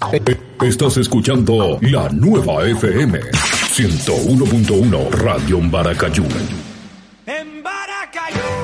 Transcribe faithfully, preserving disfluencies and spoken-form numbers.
Estás escuchando la nueva F M ciento uno punto uno Radio Maracayú. En Maracayú.